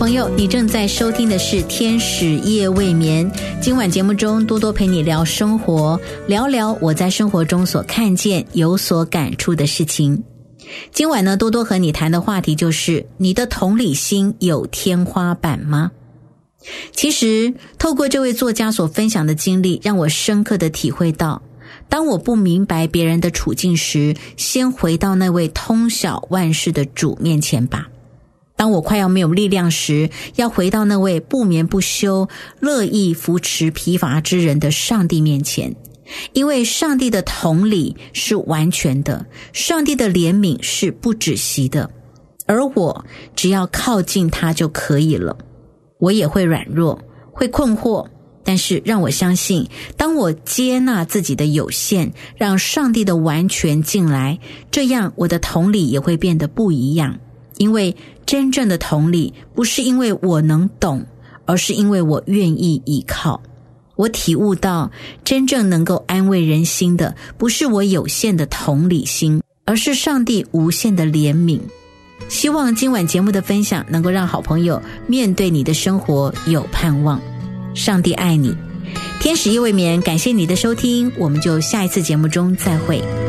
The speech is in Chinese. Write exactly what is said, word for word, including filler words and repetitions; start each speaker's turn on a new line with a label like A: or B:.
A: 朋友，你正在收听的是天使夜未眠。今晚节目中，多多陪你聊生活，聊聊我在生活中所看见有所感触的事情。今晚呢，多多和你谈的话题就是你的同理心有天花板吗？其实透过这位作家所分享的经历，让我深刻地体会到，当我不明白别人的处境时，先回到那位通晓万事的主面前吧。当我快要没有力量时，要回到那位不眠不休、乐意扶持疲乏之人的上帝面前。因为上帝的同理是完全的，上帝的怜悯是不止息的，而我只要靠近他就可以了。我也会软弱，会困惑，但是让我相信，当我接纳自己的有限，让上帝的完全进来，这样我的同理也会变得不一样。因为真正的同理不是因为我能懂，而是因为我愿意依靠。我体悟到，真正能够安慰人心的，不是我有限的同理心，而是上帝无限的怜悯。希望今晚节目的分享能够让好朋友面对你的生活有盼望。上帝爱你，天使夜未眠，感谢你的收听，我们就下一次节目中再会。